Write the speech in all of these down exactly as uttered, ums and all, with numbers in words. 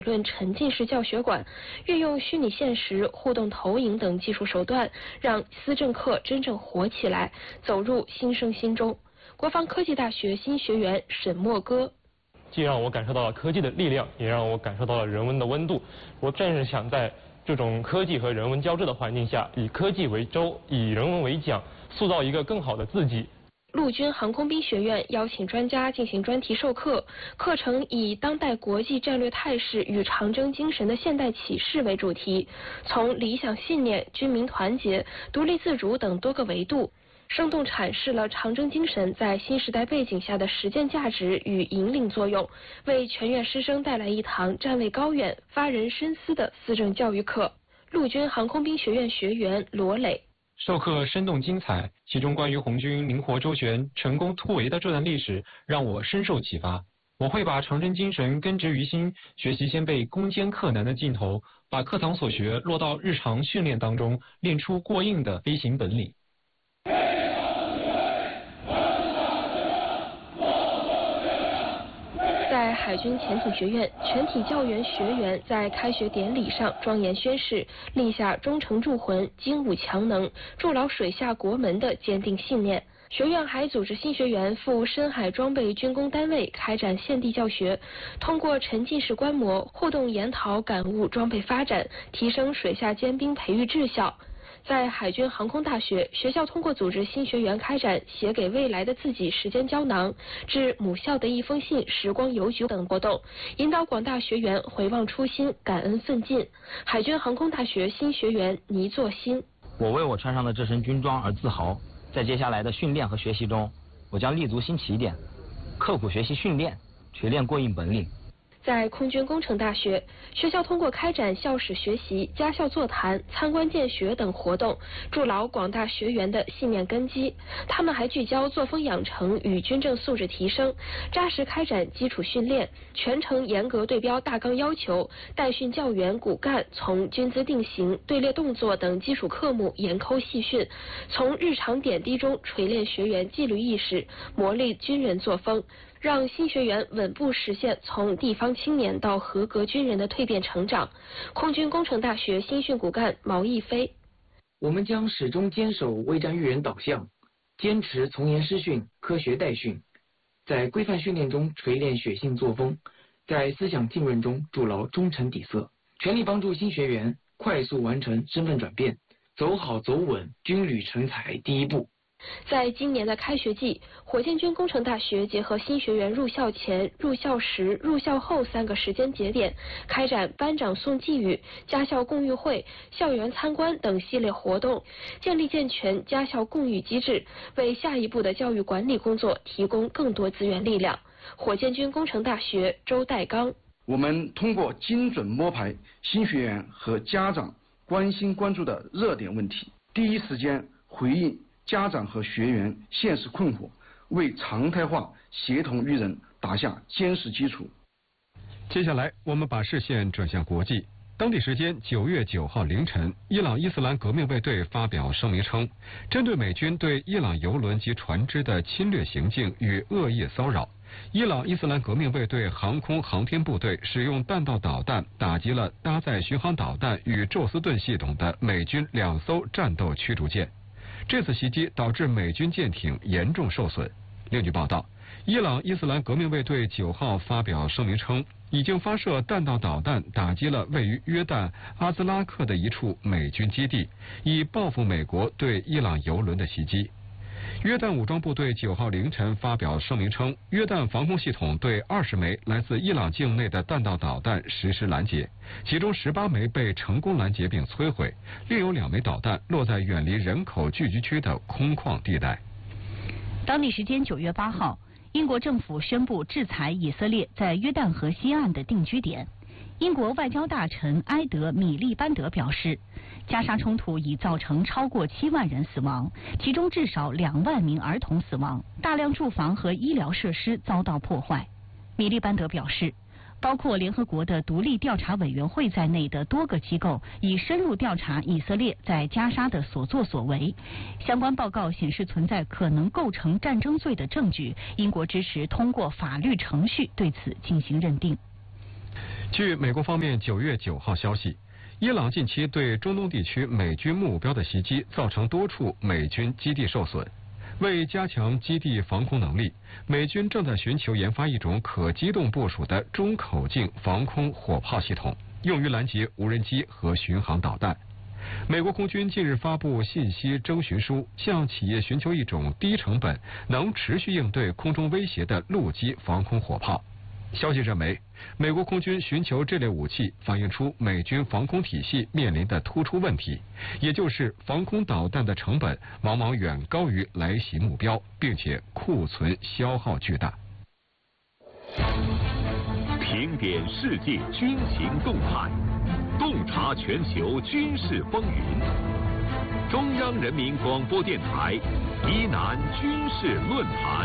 论沉浸式教学馆，运用虚拟现实、互动投影等技术手段，让思政课真正活起来，走入新生心中。国防科技大学新学员沈墨歌。 既让我感受到了科技的力量，也让我感受到了人文的温度。我正是想在这种科技和人文交织的环境下，以科技为舟，以人文为桨，塑造一个更好的自己。 陆军航空兵学院邀请专家进行专题授课，课程以当代国际战略态势与长征精神的现代启示为主题，从理想信念、军民团结、独立自主等多个维度，生动阐释了长征精神在新时代背景下的实践价值与引领作用，为全院师生带来一堂站位高远、发人深思的思政教育课。陆军航空兵学院学员罗磊。 授课生动精彩，其中关于红军灵活周旋、成功突围的这段历史让我深受启发。我会把长征精神根植于心，学习先辈攻坚克难的劲头，把课堂所学落到日常训练当中，练出过硬的飞行本领。 在海军潜艇学院，全体教员学员在开学典礼上庄严宣誓，立下忠诚铸魂、精武强能、筑牢水下国门的坚定信念。学院还组织新学员赴深海装备军工单位开展现地教学，通过沉浸式观摩、互动研讨感悟装备发展，提升水下尖兵培育质效。在海军航空大学，学校通过组织新学员开展写给未来的自己时间胶囊、致母校的一封信时光邮局等活动，引导广大学员回望初心，感恩奋进。海军航空大学新学员倪作新： 我为我穿上的这身军装而自豪，在接下来的训练和学习中，我将立足新起点，刻苦学习训练，锤炼过硬本领。 在空军工程大学，学校通过开展校史学习、家校座谈、参观见学等活动，筑牢广大学员的信念根基。他们还聚焦作风养成与军政素质提升，扎实开展基础训练，全程严格对标大纲要求，带训教员骨干从军姿定型、队列动作等基础科目严抠细训，从日常点滴中锤炼学员纪律意识，磨砺军人作风，让新学员稳步实现从地方青年到合格军人的蜕变成长。空军工程大学新训骨干毛毅飞： 我们将始终坚守为战育人导向，坚持从严师训、科学带训，在规范训练中锤炼血性作风，在思想浸润中筑牢忠诚底色，全力帮助新学员快速完成身份转变，走好走稳军旅成才第一步。 在今年的开学季，火箭军工程大学结合新学员入校前、入校时、入校后三个时间节点，开展班长送寄语、家校共育会、校园参观等系列活动，建立健全家校共育机制，为下一步的教育管理工作提供更多资源力量。火箭军工程大学周代刚： 我们通过精准摸排新学员和家长关心关注的热点问题，第一时间回应家长和学员现实困惑，为常态化协同育人打下坚实基础。 接下来，我们把视线转向国际。当地时间九月九号凌晨，伊朗伊斯兰革命卫队发表声明称，针对美军对伊朗油轮及船只的侵略行径与恶意骚扰，伊朗伊斯兰革命卫队航空航天部队使用弹道导弹打击了搭载巡航导弹与宙斯盾系统的美军两艘战斗驱逐舰。这次袭击导致美军舰艇严重受损。另据报道，伊朗伊斯兰革命卫队九号发表声明称，已经发射弹道导弹打击了位于约旦阿兹拉克的一处美军基地，以报复美国对伊朗油轮的袭击。约旦武装部队九号凌晨发表声明称，约旦防空系统对二十枚来自伊朗境内的弹道导弹实施拦截，其中十八枚被成功拦截并摧毁，另有两枚导弹落在远离人口聚居区的空旷地带。 当地时间九月八号，英国政府宣布制裁以色列在约旦河西岸的定居点。英国外交大臣埃德·米利班德表示，加沙冲突已造成超过七万人死亡，其中至少两万名儿童死亡，大量住房和医疗设施遭到破坏。米利班德表示，包括联合国的独立调查委员会在内的多个机构已深入调查以色列在加沙的所作所为，相关报告显示存在可能构成战争罪的证据，英国支持通过法律程序对此进行认定。 据美国方面九月九号消息，伊朗近期对中东地区美军目标的袭击，造成多处美军基地受损。为加强基地防空能力，美军正在寻求研发一种可机动部署的中口径防空火炮系统，用于拦截无人机和巡航导弹。美国空军近日发布信息征询书，向企业寻求一种低成本、能持续应对空中威胁的陆基防空火炮。消息认为，美国空军寻求这类武器，反映出美军防空体系面临的突出问题，也就是防空导弹的成本往往远高于来袭目标，并且库存消耗巨大。 评点世界军情动态，洞察全球军事风云。中央人民广播电台伊南军事论坛。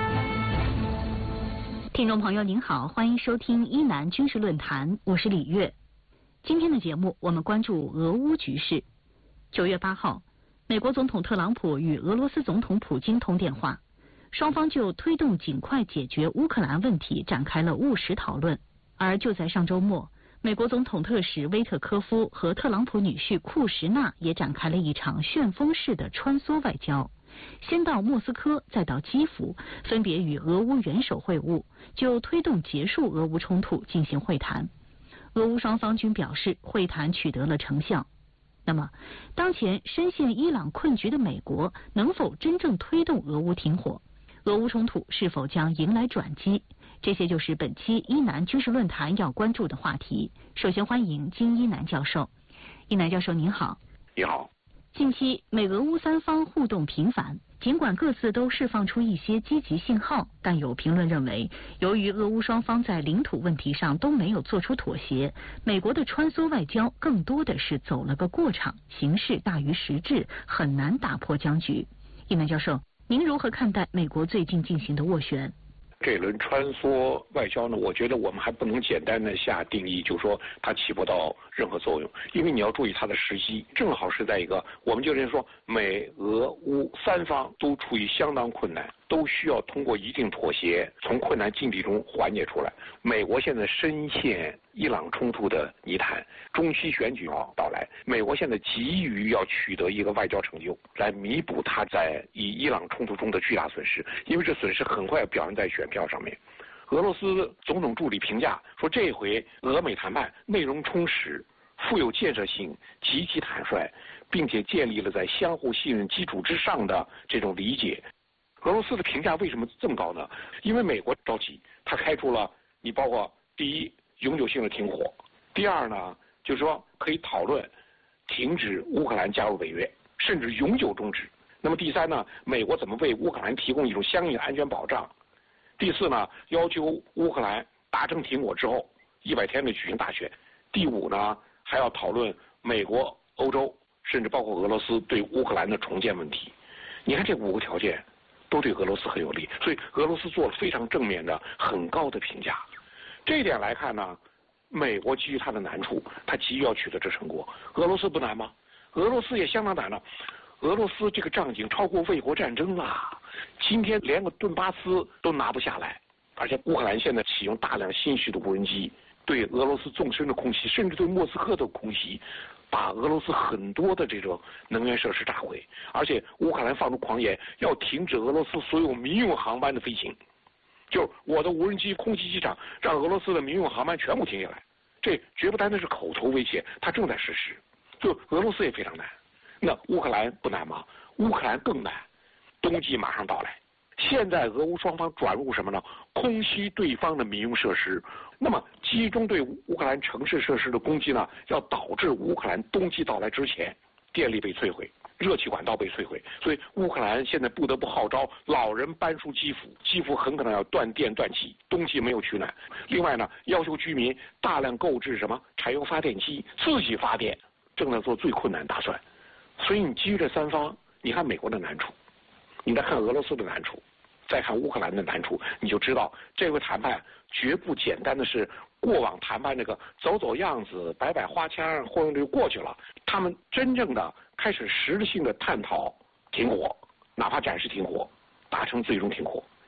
听众朋友您好，欢迎收听伊南军事论坛，我是李月。今天的节目我们关注俄乌局势。九月八号，美国总统特朗普与俄罗斯总统普京通电话，双方就推动尽快解决乌克兰问题展开了务实讨论。而就在上周末，美国总统特使威特科夫和特朗普女婿库什纳也展开了一场旋风式的穿梭外交。先到莫斯科，再到基辅，分别与俄乌元首会晤，就推动结束俄乌冲突进行会谈。俄乌双方均表示会谈取得了成效。那么，当前深陷伊朗困局的美国能否真正推动俄乌停火？俄乌冲突是否将迎来转机？这些就是本期伊南军事论坛要关注的话题。首先欢迎金一南教授。一南教授您好。 你好。 近期美俄乌三方互动频繁，尽管各自都释放出一些积极信号，但有评论认为，由于俄乌双方在领土问题上都没有做出妥协，美国的穿梭外交更多的是走了个过场，形式大于实质，很难打破僵局。一南教授，您如何看待美国最近进行的斡旋？ 这轮穿梭外交呢，我觉得我们还不能简单的下定义，就说它起不到任何作用，因为你要注意它的时机，正好是在一个，我们就认为说美俄乌三方都处于相当困难，都需要通过一定妥协，从困难境地中缓解出来。美国现在深陷伊朗冲突的泥潭，中期选举要到来，美国现在急于要取得一个外交成就，来弥补它在以伊朗冲突中的巨大损失，因为这损失很快要表现在选票上面。俄罗斯总统助理评价说，这回俄美谈判内容充实、富有建设性、极其坦率，并且建立了在相互信任基础之上的这种理解。俄罗斯的评价为什么这么高呢？因为美国着急，他开出了你包括第一永久性的停火，第二呢就是说可以讨论停止乌克兰加入北约，甚至永久终止。那么第三呢，美国怎么为乌克兰提供一种相应的安全保障？第四呢，要求乌克兰达成停火之后一百天内举行大选。第五呢，还要讨论美国、欧洲甚至包括俄罗斯对乌克兰的重建问题。你看这五个条件都对俄罗斯很有利，所以俄罗斯做了非常正面的、很高的评价。这一点来看呢，美国基于它的难处，它急于要取得这成果。俄罗斯不难吗？俄罗斯也相当难了。俄罗斯这个仗已经超过卫国战争了，今天连个顿巴斯都拿不下来，而且乌克兰现在启用大量新式的无人机，对俄罗斯纵深的空袭，甚至对莫斯科的空袭，把俄罗斯很多的这种能源设施炸毁，而且乌克兰放出狂言，要停止俄罗斯所有民用航班的飞行，就是我的无人机空袭机场，让俄罗斯的民用航班全部停下来。这绝不单单是口头威胁，它正在实施。就俄罗斯也非常难。那乌克兰不难吗？乌克兰更难，冬季马上到来。现在俄乌双方转入什么呢？空袭对方的民用设施，那么集中对乌克兰城市设施的攻击呢，要导致乌克兰冬季到来之前，电力被摧毁，热气管道被摧毁，所以乌克兰现在不得不号召老人搬出基辅，基辅很可能要断电断气，冬季没有取暖。另外呢，要求居民大量购置什么柴油发电机，自己发电，正在做最困难打算。所以你基于这三方，你看美国的难处，你再看俄罗斯的难处，再看乌克兰的难处，你就知道这回谈判绝不简单的是过往谈判这个走走样子、摆摆花枪，或者就过去了。他们真正的开始实质性的探讨停火，哪怕暂时停火，达成最终停火。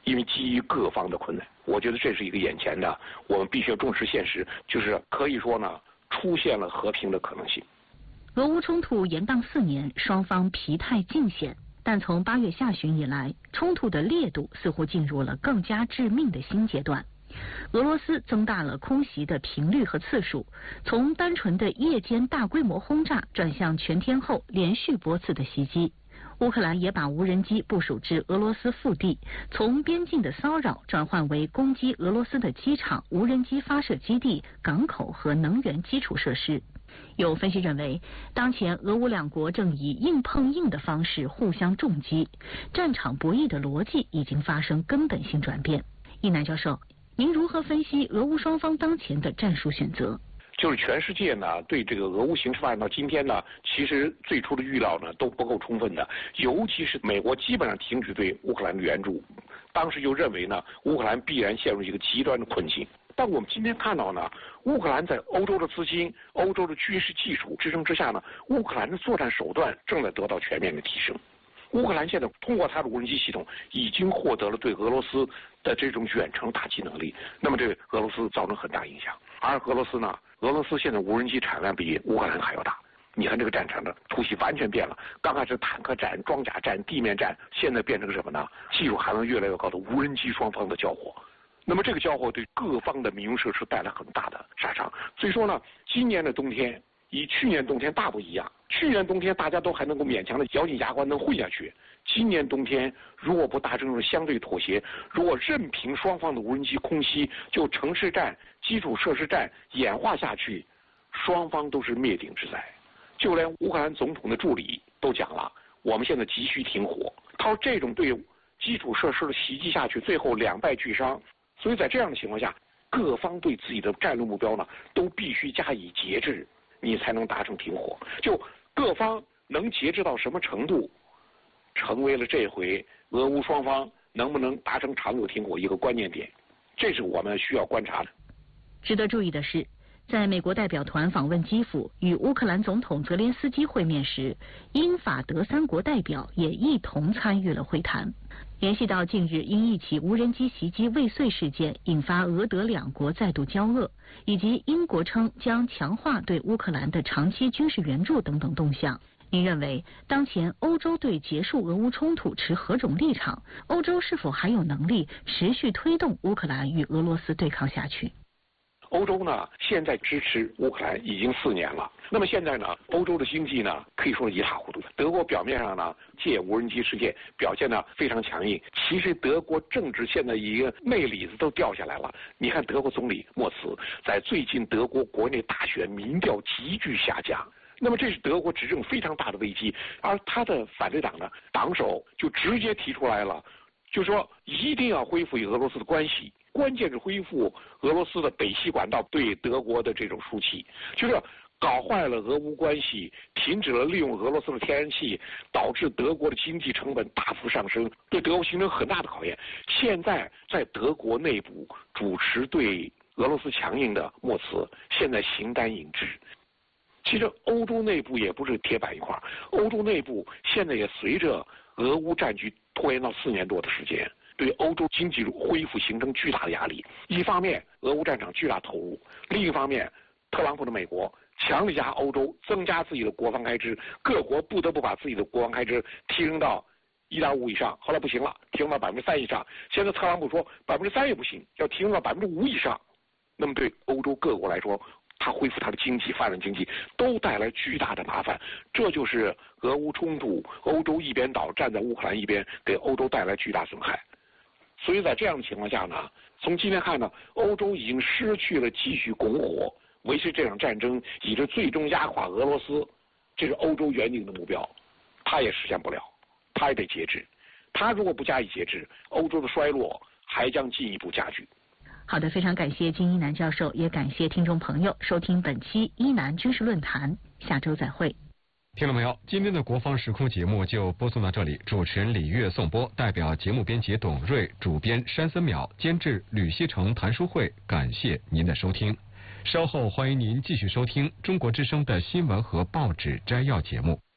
因为基于各方的困难，我觉得这是一个眼前的，我们必须要重视现实，就是可以说呢，出现了和平的可能性。 俄乌冲突延宕四年，双方疲态尽显，但从八月下旬以来，冲突的烈度似乎进入了更加致命的新阶段。俄罗斯增大了空袭的频率和次数，从单纯的夜间大规模轰炸转向全天候连续多次的袭击。乌克兰也把无人机部署至俄罗斯腹地，从边境的骚扰转换为攻击俄罗斯的机场、无人机发射基地、港口和能源基础设施。有分析认为，当前俄乌两国正以硬碰硬的方式互相重击，战场博弈的逻辑已经发生根本性转变。易南教授，您如何分析俄乌双方当前的战术选择？ 就是全世界呢对这个俄乌形势发展到今天呢，其实最初的预料呢都不够充分的，尤其是美国基本上停止对乌克兰的援助，当时就认为呢乌克兰必然陷入一个极端的困境。但我们今天看到呢，乌克兰在欧洲的资金、欧洲的军事技术支撑之下呢，乌克兰的作战手段正在得到全面的提升。乌克兰现在通过它的无人机系统，已经获得了对俄罗斯的这种远程打击能力，那么这个俄罗斯造成很大影响。而俄罗斯呢，俄罗斯现在无人机产量比乌克兰还要大。你看这个战场的突袭完全变了，刚开始坦克战、装甲战、地面战，现在变成什么呢？技术含量越来越高的无人机双方的交火。那么这个交火对各方的民用设施带来很大的杀伤。所以说呢，今年的冬天与去年冬天大不一样。去年冬天大家都还能够勉强的咬紧牙关能混下去，今年冬天如果不达成相对妥协，如果任凭双方的无人机空袭，就城市战、基础设施战演化下去，双方都是灭顶之灾。就连乌克兰总统的助理都讲了，我们现在急需停火。他说这种对基础设施的袭击下去，最后两败俱伤。所以在这样的情况下，各方对自己的战略目标呢，都必须加以节制，你才能达成停火。就各方能节制到什么程度，成为了这回俄乌双方能不能达成长久停火一个关键点，这是我们需要观察的。 值得注意的是，在美国代表团访问基辅与乌克兰总统泽连斯基会面时，英法德三国代表也一同参与了会谈。联系到近日因一起无人机袭击未遂事件引发俄德两国再度交恶，以及英国称将强化对乌克兰的长期军事援助等等动向，您认为当前欧洲对结束俄乌冲突持何种立场？欧洲是否还有能力持续推动乌克兰与俄罗斯对抗下去？ 欧洲呢，现在支持乌克兰已经四年了。那么现在呢，欧洲的经济呢，可以说是一塌糊涂。德国表面上呢，借无人机事件表现得非常强硬，其实德国政治现在一个内里子都掉下来了。你看德国总理默茨在最近德国国内大选民调急剧下降。那么这是德国执政非常大的危机，而他的反对党呢，党首就直接提出来了，就说一定要恢复与俄罗斯的关系。关键是恢复俄罗斯的北溪管道对德国的这种输气，就是搞坏了俄乌关系，停止了利用俄罗斯的天然气，导致德国的经济成本大幅上升，对德国形成很大的考验。现在在德国内部主持对俄罗斯强硬的默茨，现在形单影只。其实欧洲内部也不是铁板一块，欧洲内部现在也随着俄乌战局拖延到四年多的时间，对欧洲经济恢复形成巨大的压力。一方面，俄乌战场巨大投入；另一方面，特朗普的美国强力压欧洲，增加自己的国防开支，各国不得不把自己的国防开支提升到一点五以上。后来不行了，提升到百分之三以上。现在特朗普说百分之三也不行，要提升到百分之五以上。那么对欧洲各国来说，它恢复它的经济、发展经济都带来巨大的麻烦。这就是俄乌冲突，欧洲一边倒，站在乌克兰一边，给欧洲带来巨大损害。所以在这样的情况下呢，从今天看呢，欧洲已经失去了继续拱火、维持这场战争，以致最终压垮俄罗斯，这是欧洲原定的目标，它也实现不了，它也得节制。它如果不加以节制，欧洲的衰落还将进一步加剧。 好的，非常感谢金一南教授，也感谢听众朋友收听本期一南军事论坛，下周再会。 听到没有？今天的国防时空节目就播送到这里，主持人李月颂播，代表节目编辑董瑞，主编山森淼，监制吕锡成、谭书慧，感谢您的收听。稍后欢迎您继续收听中国之声的新闻和报纸摘要节目。